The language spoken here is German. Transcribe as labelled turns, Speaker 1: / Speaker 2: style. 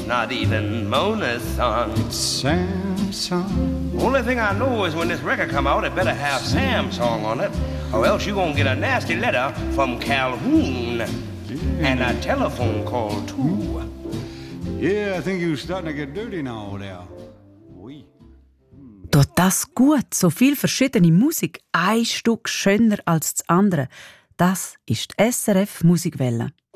Speaker 1: not even Mona's song.
Speaker 2: It's Sam's song.
Speaker 1: Only thing I know is when this record come out, it better have Sam's song on it, or else you gonna get a nasty letter from Calhoun. And a telephone call, too.
Speaker 2: Yeah, I think you're starting to get dirty now there. Oui.
Speaker 3: Tut das gut, so viel verschiedene Musik, ein Stück schöner als das andere. Das ist die SRF Musikwelle.